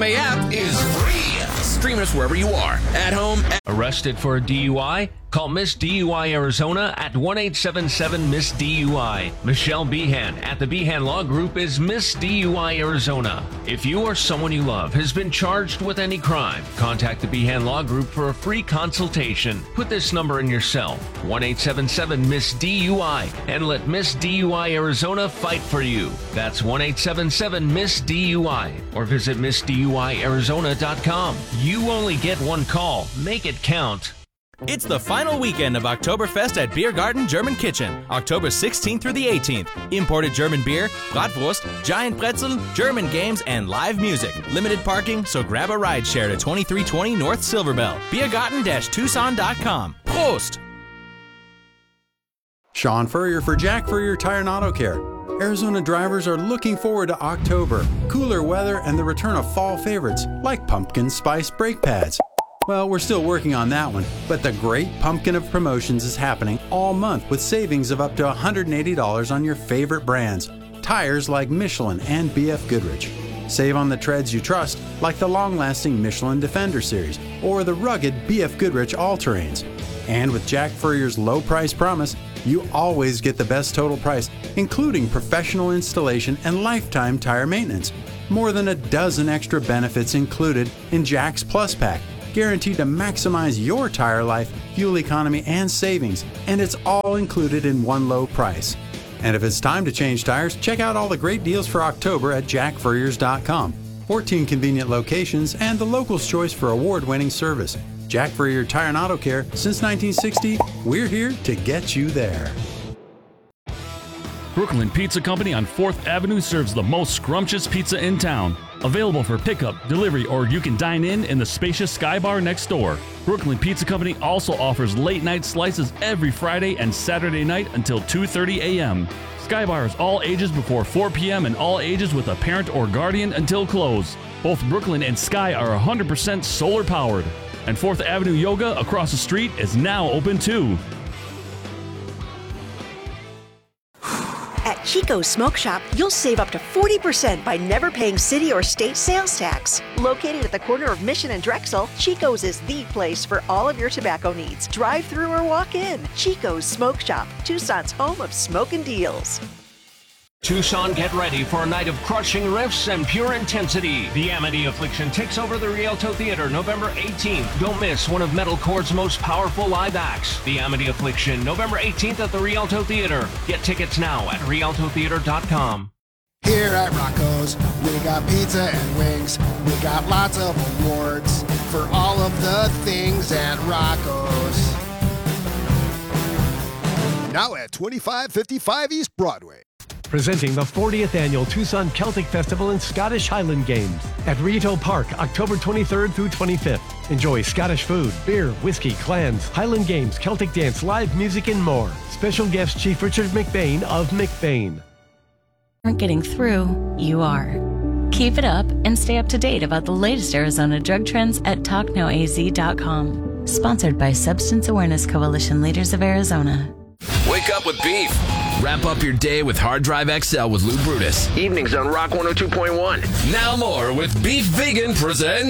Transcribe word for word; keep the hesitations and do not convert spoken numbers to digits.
Bay app is free. Stream us wherever you are, at home. At- Arrested for a D U I? Call Miss D U I Arizona at one eight seven seven Miss D U I. Michelle Behan at the Behan Law Group is Miss D U I Arizona. If you or someone you love has been charged with any crime, contact the Behan Law Group for a free consultation. Put this number in your cell, one eight seven seven Miss D U I, and let Miss D U I Arizona fight for you. That's one eight seven seven Miss D U I, or visit Miss D U I Arizona dot com. You only get one call. Make it count. It's the final weekend of Oktoberfest at Biergarten German Kitchen, October sixteenth through the eighteenth. Imported German beer, bratwurst, giant pretzel, German games, and live music. Limited parking, so grab a ride share to twenty-three twenty North Silverbell. Biergarten Tucson dot com. Prost! Sean Furrier for Jack Furrier Tire and Auto Care. Arizona drivers are looking forward to October, cooler weather, and the return of fall favorites like pumpkin spice brake pads. Well, we're still working on that one, but the great pumpkin of promotions is happening all month with savings of up to one hundred eighty dollars on your favorite brands, tires like Michelin and B F Goodrich. Save on the treads you trust, like the long-lasting Michelin Defender series or the rugged B F Goodrich all-terrains. And with Jack Furrier's low price promise, you always get the best total price, including professional installation and lifetime tire maintenance. More than a dozen extra benefits included in Jack's Plus Pack, guaranteed to maximize your tire life, fuel economy, and savings, and it's all included in one low price. And if it's time to change tires, check out all the great deals for October at jack furriers dot com. fourteen convenient locations and the local's choice for award-winning service. Jack Furrier Tire and Auto Care, since nineteen sixty, we're here to get you there. Brooklyn Pizza Company on fourth Avenue serves the most scrumptious pizza in town. Available for pickup, delivery, or you can dine in in the spacious Sky Bar next door. Brooklyn Pizza Company also offers late-night slices every Friday and Saturday night until two thirty a.m. Sky Bar is all ages before four p.m. and all ages with a parent or guardian until close. Both Brooklyn and Sky are one hundred percent solar-powered. And fourth Avenue Yoga across the street is now open too. At Chico's Smoke Shop, you'll save up to forty percent by never paying city or state sales tax. Located at the corner of Mission and Drexel, Chico's is the place for all of your tobacco needs. Drive through or walk in. Chico's Smoke Shop, Tucson's home of smoking deals. Tucson, get ready for a night of crushing riffs and pure intensity. The Amity Affliction takes over the Rialto Theater November eighteenth. Don't miss one of metalcore's most powerful live acts. The Amity Affliction, November eighteenth at the Rialto Theater. Get tickets now at rialto theater dot com. Here at Rocco's, we got pizza and wings. We got lots of awards for all of the things at Rocco's. Now at twenty-five fifty-five East Broadway. Presenting the fortieth Annual Tucson Celtic Festival and Scottish Highland Games at Rito Park, October twenty-third through twenty-fifth. Enjoy Scottish food, beer, whiskey, clans, Highland Games, Celtic dance, live music, and more. Special guest Chief Richard McBain of McBain. Aren't getting through, you are. Keep it up and stay up to date about the latest Arizona drug trends at talk now a z dot com. Sponsored by Substance Awareness Coalition Leaders of Arizona. Wake up with beef. Wrap up your day with Hard Drive X L with Lou Brutus. Evenings on Rock one oh two point one. Now more with Beef Vegan presents